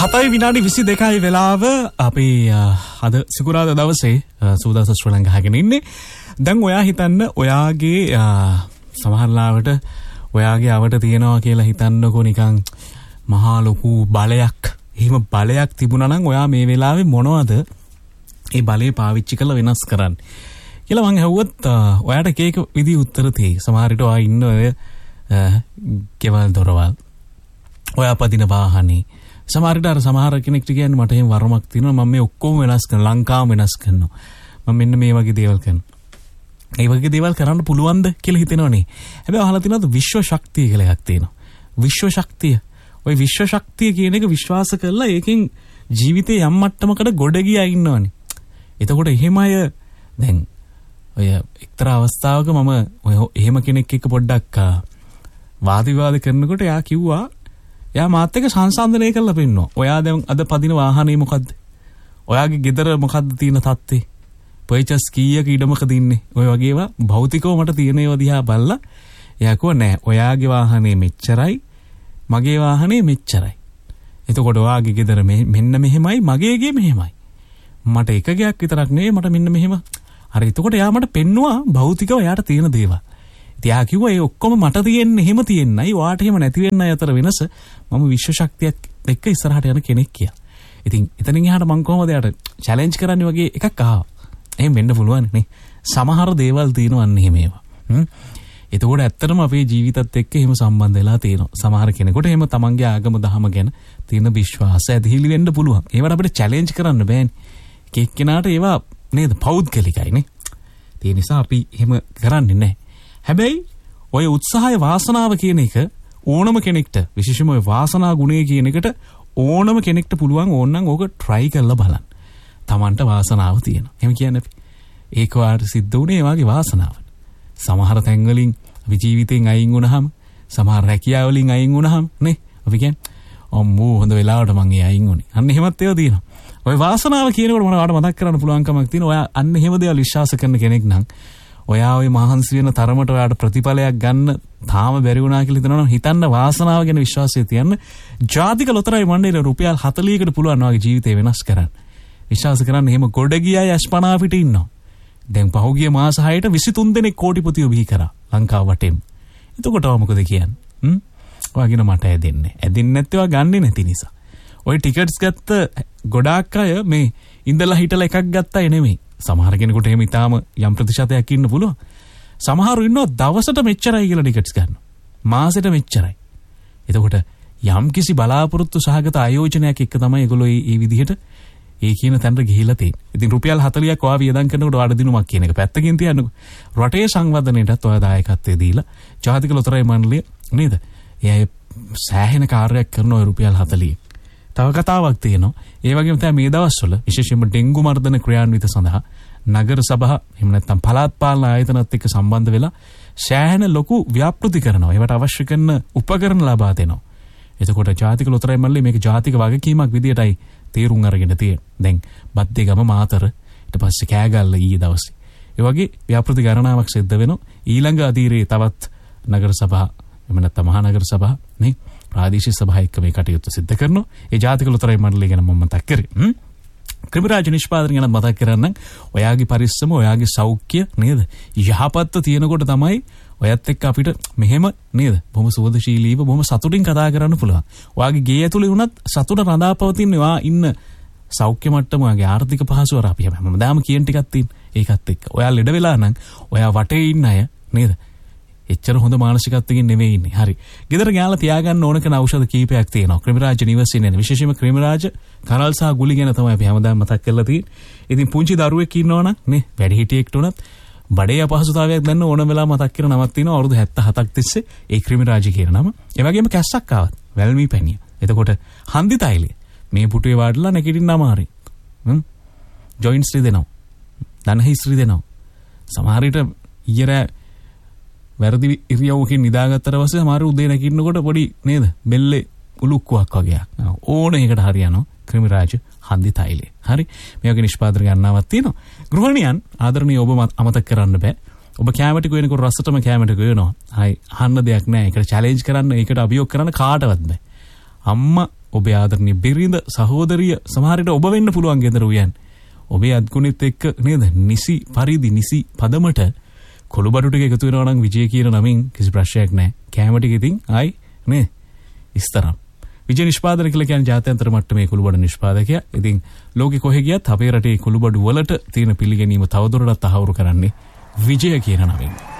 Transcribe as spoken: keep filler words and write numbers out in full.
හතයි විනාඩි විසිදෙකයි වෙලාව අපි අද සිකුරාදා දවසේ සූදානම් ශ්‍රී ලංකාවගෙන ඉන්නේ. දැන් ඔයා හිතන්න ඔයාගේ සමහරලාවට ඔයාගේ අවට තියනවා කියලා හිතන්නකෝ නිකන් මහා ලොකු බලයක්. එහෙම බලයක් තිබුණා නම් ඔයා මේ වෙලාවේ මොනවද ඒ බලය පාවිච්චි කරලා වෙනස් කරන්නේ කියලා මං අහුවොත් ඔයාට එක එක විදි උත්තර තියෙයි. සමහර විට ඔයා ඉන්න ඔය කෙවල් දොරවල් ඔයා පදින වාහනේ සමහරට අර සමහර කෙනෙක්ට කියන්නේ මට එහෙම වරමක් තියෙනවා මම මේ ඔක්කොම වෙනස් කරනවා ලංකාවම වෙනස් කරනවා මම මෙන්න මේ වගේ දේවල් කරනවා. ඒ වගේ දේවල් කරන්න පුළුවන්ද කියලා හිතෙනවනේ. හැබැයි අහලා තියෙනවද විශ්ව ශක්තිය කියලා එකක් තියෙනවා. විශ්ව ශක්තිය. ওই විශ්ව ශක්තිය කියන එක විශ්වාස කරලා ඒකෙන් ජීවිතේ යම් මට්ටමකට ගොඩ ගියා ඉන්නවනේ. එතකොට එහෙම අය දැන් ඔය එක්තරා අවස්ථාවක මම ඔය එහෙම කෙනෙක් එක්ක පොඩ්ඩක් වාද විවාද කරනකොට එයා කිව්වා එයා මාත් එක්ක සංසන්දනය කරලා පෙන්නනවා. ඔයා දැන් අද පදින වාහනේ මොකද්ද? ඔයාගේ ගෙදර මොකද්ද තියෙන තත්ත්වේ? පර්චස් කීයක ඉඩමකද ඉන්නේ? ඔය වගේ ඒවා භෞතිකව මට තියෙන ඒවා දිහා බලලා එයා කිව්වා නෑ ඔයාගේ වාහනේ මෙච්චරයි මගේ වාහනේ මෙච්චරයි. එතකොට ඔයාගේ ගෙදර මෙන්න මෙහෙමයි මගේ ගේ මෙහෙමයි. මට එක ගයක් විතරක් නෙවෙයි මට මෙන්න මෙහෙම. හරි එතකොට එයා මට පෙන්නවා භෞතිකව එයාට තියෙන දේවල්. ඉතියා කිව්වා ඒ ඔක්කොම මට තියෙන්නේ එහෙම තියෙන්නයි ඔයාට එහෙම නැති වෙන්නයි අතර වෙනස මම විශ්ව ශක්තියක් එක්ක ඉස්සරහට යන කෙනෙක් කියලා. ඉතින් එතනින් එහාට මම කොහොමද යාට චැලෙන්ජ් කරන්නේ වගේ එකක් ආවා. එහෙම වෙන්න පුළුවන් නේ. සමහර දේවල් තියෙනවන්නේ එහෙම ඒවා. හ්ම්. එතකොට ඇත්තටම අපේ ජීවිතත් එක්ක එහෙම සම්බන්ධ වෙලා තියෙනවා. සමහර කෙනෙකුට එහෙම තමන්ගේ ආගම දහම ගැන තියෙන විශ්වාසය ඇදහිලි වෙන්න පුළුවන්. ඒවට අපිට චැලෙන්ජ් කරන්න බෑනේ. එක එක්කෙනාට ඒවා නේද පෞද්ගලිකයි නේ. ඒ නිසා අපි එහෙම කරන්නේ නැහැ. හැබැයි ඔය උත්සාහය වාසනාව කියන එක ඕනම කෙනෙක්ට විශේෂයෙන්ම ඔය වාසනා ගුණය කියන එකට ඕනම කෙනෙක්ට පුළුවන් ඕනනම් ඕක try කරලා බලන්න. Tamanට වාසනාව තියෙනවා. එහෙම කියන්නේ අපි. ඒක වාට සිද්ධ වුණේ ඒ වගේ වාසනාව. සමහර තැන් වලින් අපි ජීවිතෙන් අයින් වුණාම සමහර රැකියාව වලින් අයින් වුණාම නේ අපි කියන්නේ අම්මෝ හොඳ වෙලාවට මං ඒ අයින් වුණේ. අන්න එහෙමත් ඒවා තියෙනවා. ඔය වාසනාව කියනකොට මම ඔයාලට මතක් කරන්න පුළුවන්කමක් තියෙනවා. ඔයා අන්න එහෙම දේවල් විශ්වාස කරන කෙනෙක් නම් ඔයා ඔය මහන්සි වෙන තරමට ඔයාට ප්‍රතිඵලයක් ගන්න තාම බැරි වුණා කියලා හිතනවා නම් හිතන්න වාසනාව ගැන විශ්වාසය තියන්න. ජාතික ලොතරැයි මණ්ඩලයේ රුපියල් හතළිහකට පුළුවන් ඔයාගේ ජීවිතේ වෙනස් කරන්න. විශ්වාස කරන්න එහෙම ගොඩ ගියයි අස්පනා පිට ඉන්නවා. දැන් පහුගිය මාස හයකට විසිතුන් දෙනෙක් කෝටිපතියෝ බිහි කරා ලංකාව වටේම. එතකොට ඔයා මොකද කියන්නේ? හ්ම්? ඔයාගෙන මට ඇදෙන්නේ. ඇදෙන්නේ නැත්නම් ඔයා ගන්නෙ නැති නිසා. ඔය ටිකට්ස් ගත්ත ගොඩාක් අය මේ ඉඳලා හිටලා එකක් ගත්තා නෙමෙයි. සමහර කෙනෙකුට එහෙම ඊටාම යම් ප්‍රතිශතයක් ඉන්න පුළුවන්. සමහරු ඉන්නවා දවසට මෙච්චරයි කියලා ටිකට්ස් ගන්නවා. මාසෙට මෙච්චරයි. එතකොට යම් කිසි බලාපොරොත්තු සහගත ආයෝජනයක් එක්ක තමයි ඒගොල්ලෝ මේ විදිහට ඒ කියන තැනට ගිහිලා තියෙන්නේ. ඉතින් රුපියල් හතළිහක් ඔයා වියදම් කරනකොට ඔයාට දිනුමක් කියන එක පැත්තකින් තියන්නකෝ. රටේ සංවර්ධනයටත් ඔයා දායකත්වය දීලා ජාතික ලොතරැයි මණ්ඩලය නේද? එයා සෑහෙන කාර්යයක් කරන ඔය රුපියල් හතළිහ. තව කතාවක් තියෙනවා. ඒ වගේම තමයි මේ දවස්වල විශේෂයෙන්ම ඩෙන්ගු මර්ධන ක්‍රියාන්විත සඳහා නගර සභා එහෙම නැත්නම් පළාත් පාලන ආයතනත් එක්ක සම්බන්ධ වෙලා සෑහෙන ලොකු ව්‍යාපෘති කරනවා. ඒවට අවශ්‍ය කරන උපකරණ ලබා දෙනවා. එතකොට ජාතික ලොතරැයි මණ්ඩලය මේක ජාතික වගකීමක් විදියටයි තීරුම් අරගෙන තියෙන්නේ. දැන් බද්දේගම මාතර ඊට පස්සේ කෑගල්ල ඊයේ දවසේ. ඒ වගේ ව්‍යාපෘති ගණනාවක් සිද්ධ වෙනවා. ඊළඟ අධීරයේ තවත් නගර සභා එහෙම නැත්නම් මහනගර සභා නේ ප්‍රාදේශීය සභා එක්ක මේ කටයුතු සිද්ධ කරනවා. ඒ ජාතික ලොතරැයි මණ්ඩලය ගැන මම මතක් කරේ. හ්ම්. ක්‍රිමිරාජ නිෂ්පාදනය ගැන මතක් කරන්නම්. ඔයාගේ පරිස්සම ඔයාගේ සෞඛ්‍ය නේද? යහපත්ව තියෙනකොට තමයි ඔයත් එක්ක අපිට මෙහෙම නේද? බොහොම සුවදශීලීව බොහොම සතුටින් කතා කරන්න පුළුවන්. ඔයාගේ ගේ ඇතුලේ වුණත් සතුට රඳාපවතින ඔයා ඉන්න සෞඛ්‍ය මට්ටම ඔයාගේ ආර්ථික පහසුව අපි හැමදාම කියන ටිකක් තියෙන. ඒකත් එක්ක. ඔයා ලෙඩ වෙලා නම් ඔයා වටේ ඉන්න අය නේද? එච්චර හොඳ මානසිකත්වකින් නෙවෙයි ඉන්නේ. හරි. ගෙදර ගෑලා තියාගන්න ඕන කරන ඖෂධ කීපයක් තියෙනවා. ක්‍රිමිරාජ නිවසින් එන විශේෂයෙන්ම ක්‍රිමිරාජ කරල් සහ ගුලි ගැන තමයි අපි හැමදාම මතක් කරලා තියෙන්නේ. ඉතින් පුංචි දරුවෙක් ඉන්නවනම් නේ වැඩිහිටියෙක්ට උනත් බඩේ අපහසුතාවයක් දැනන ඕන වෙලාව මතක් කරන නමක් තියෙනවා. අවුරුදු හැත්තෑ හතක් තිස්සේ ඒ ක්‍රිමිරාජ කියන නම. ඒ වගේම කැස්සක් ආවත් වැල්මී පැණිය. එතකොට හන්දි තෛලය මේ පුටුවේ වාඩිලා නැගිටින්න අමාරුයි. හ්ම්. ජොයින්ට්ස් රිදෙනවා. දන හිස් රිදෙනවා. සමහර විට ඊයර වැරදි ඉරියව්වකින් නිදාගත්තට පස්සේ සමහර උදේ නැගිටිනකොට පොඩි නේද බෙල්ලේ උලුක්කුවක් වගේ ඕන එකට හරියනවා ක්‍රිමිරාජ හන්දි තෛලය. හරි. මේ වගේ නිෂ්පාදන ගණනාවක් තියෙනවා. ගෘහණියන් ආදරණීය ඔබ අමතක කරන්න බෑ. ඔබ කැමරට ගොයනකොට රසටම කැමරට ගොයනවා. හයි අහන්න දෙයක් නෑ. ඒකට චැලෙන්ජ් කරන්න, ඒකට අභියෝග කරන්න කාටවත් බෑ. අම්මා ඔබේ ආදරණීය බිරිඳ සහෝදරිය සමහරට ඔබ වෙන්න පුළුවන් ගෙදර උයන්. ඔබේ අත්ගුණෙත් එක්ක නේද නිසි පරිදි නිසි පදමට කොළු බඩු ටික එකතු වෙනවා නම් විජය කියන නමින් කිසි ප්‍රශ්නයක් නැහැ. කැම ටික ඉතින් ආයි නේ ඉස්තරම්. විජය නිෂ්පාදන කියලා කියන්නේ ජාත්‍යන්තර මට්ටමේ කුළු බඩු නිෂ්පාදකයා. ඉතින් ලෝකෙ කොහෙ ගියත් අපේ රටේ කුළු බඩු වලට තියෙන පිළිගැනීම තවදුරටත් තහවුරු කරන්නේ විජය කියන නමින්.